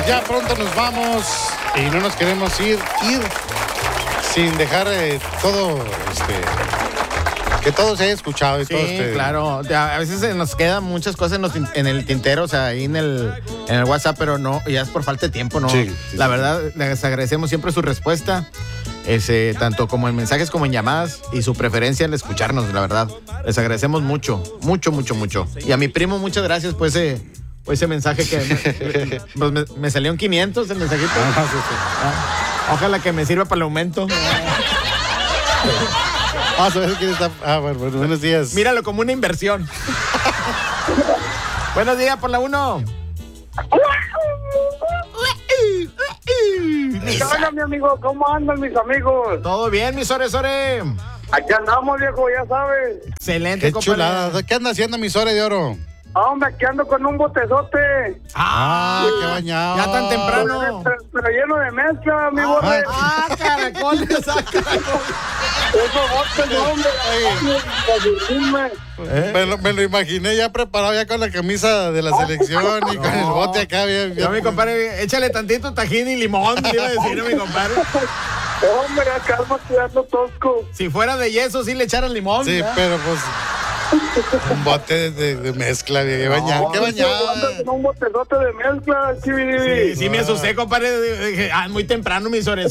ya pronto nos vamos y no nos queremos ir sin dejar todo, que todo se haya escuchado y sí, todo. Claro. A veces nos quedan muchas cosas en el tintero, o sea, ahí en el WhatsApp, pero no, ya es por falta de tiempo, ¿no? Sí. La verdad, les agradecemos siempre su respuesta, tanto como en mensajes como en llamadas, y su preferencia al escucharnos, la verdad. Les agradecemos mucho. Y a mi primo, muchas gracias por ese mensaje que me salió en 500 el mensajito. Ojalá que me sirva para el aumento. Vamos a ver quién está. Bueno, buenos días. Míralo como una inversión. Buenos días por la 1. ¿Qué onda, mi amigo? ¿Cómo andan mis amigos? Todo bien, mi Sore. Aquí andamos, viejo, ya sabes. Excelente, Qué compadre. chulada. ¿Qué anda haciendo mi Sore de oro? Hombre, aquí ando con un botezote. Qué bañado. Ya tan temprano. Pero lleno de mezcla, mi borre. Caracoles, Esos botes, hombre. Me lo imaginé ya preparado, ya con la camisa de la selección y con el bote acá. Bien. No, mi compadre, échale tantito tajín y limón, le iba a decir a mi compadre. Hombre, acá ando tirando tosco. Si fuera de yeso, sí le echaran limón. Sí, ¿verdad? pero pues un bote de mezcla, qué bañado. Qué bañado. Ando con un botezote de mezcla, chibi. Sí, me asusté, compadre. Dije, muy temprano, mi Sore.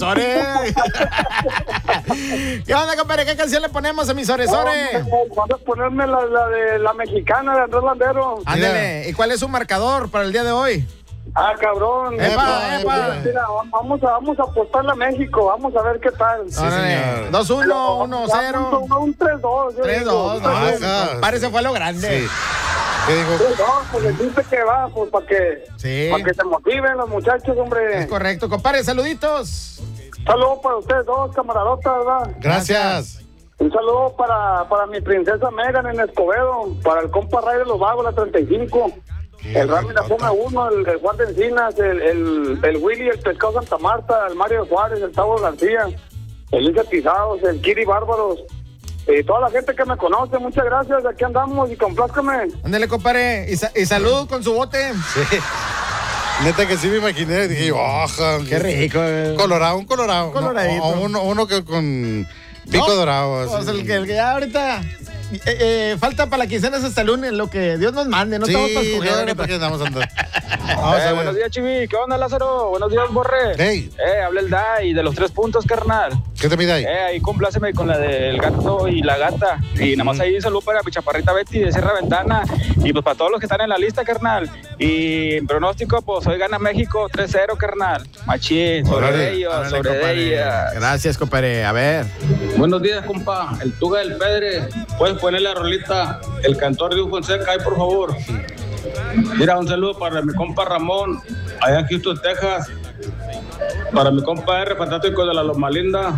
¿Qué onda, compadre? ¿Qué canción le ponemos a mi Sore? Vamos a ponerme la de la mexicana de Andrés Landero. Ándale. ¿Y cuál es su marcador para el día de hoy? Cabrón. ¡Epa! Mira, vamos a apostarle a México. Vamos a ver qué tal. Sí, señor. 2-1, 1-0. Un 3-2. 3-2. Ajá. Parece fue a lo grande. Sí. ¿Qué dijo? 3-2, pues les dice que va, pues para que se motiven los muchachos, hombre. Es correcto. Compadre, saluditos. Saludos para ustedes dos, camaradotas, ¿verdad? Gracias. Un saludo para mi princesa Megan en Escobedo, para el compa Ray de los Vagos, la 35. El Rami la Fome 1, el Juan de Encinas, el Willy, el Pescado Santa Marta, el Mario Juárez, el Tavo García, el Luis Pisados, el Kiri Bárbaros, toda la gente que me conoce, muchas gracias, aquí andamos y complázcame. Ándale, compadre, y salud con su bote. Sí. Neta que sí me imaginé, dije, oja. Qué rico. Un colorado. Coloradito. No, uno que con pico dorado. Pues Así. el que ya ahorita falta para la quincena hasta el lunes, lo que Dios nos mande, no estamos para escoger ahorita. porque andamos andando. Vamos a ver. Buenos días, Chivi. ¿Qué onda, Lázaro? Buenos días, Borre. Hey. Habla el Dai de los 3 puntos, carnal. ¿Qué te pide ahí? Ahí compláceme con la del gato y la gata. Y nada más ahí salud para mi chaparrita Betty de Sierra Ventana. Y pues para todos los que están en la lista, carnal. Y en pronóstico, pues hoy gana México 3-0, carnal. Machín, sobre ellos. Gracias, compadre. A ver. Buenos días, compa. El Tuga del Pedre. Puedes ponerle la rolita El Cantor de Fonseca ahí, por favor. Mira, un saludo para mi compa Ramón, allá en Houston, Texas. Para mi compa R, fantástico de la Loma Linda.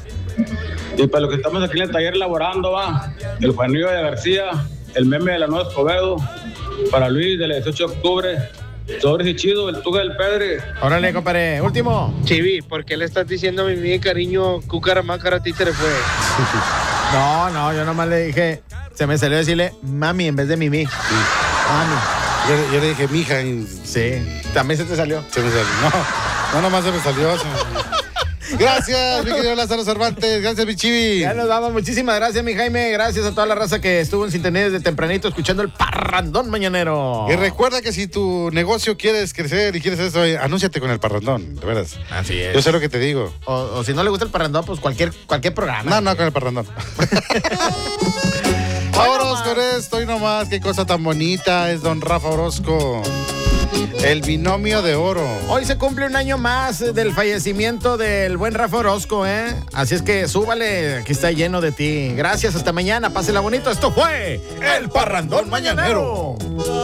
Y para los que estamos aquí en el taller laborando, va. El Juanillo de García, el Meme de la Nueva Escobedo. Para Luis, del 18 de octubre. Sobres y chido, el Tuga del Pedre. Órale, compadre. Último. Chivi, ¿por qué le estás diciendo a mi cariño Cucaramácara títere fue? No, yo nomás le dije, se me salió decirle mami en vez de mimi. Mami. Yo le dije, mija. Y Sí, también se te salió. se me salió. No, nomás se me salió. Gracias, mi querido Lázaro Cervantes. Gracias, mi Chivi. Ya nos vamos. Muchísimas gracias, mi Jaime. Gracias a toda la raza que estuvo en sintonía desde tempranito escuchando el Parrandón Mañanero. Y recuerda que si tu negocio quieres crecer y quieres eso, anúnciate con el Parrandón, de veras. Así es. Yo sé lo que te digo. O si no le gusta el Parrandón, pues cualquier programa. No, con el Parrandón. Vámonos con esto y nomás. Qué cosa tan bonita es don Rafa Orozco. El binomio de oro. Hoy se cumple un año más del fallecimiento del buen Rafa Orozco, ¿eh? Así es que súbale, aquí está lleno de ti. Gracias, hasta mañana, pásela bonito. Esto fue El Parrandón Mañanero.